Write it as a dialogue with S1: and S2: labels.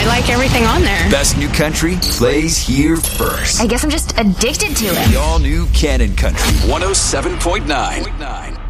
S1: I like everything on there.
S2: Best new country plays here first.
S3: I guess I'm just addicted to it.
S2: The all-new Canon Country 107.9.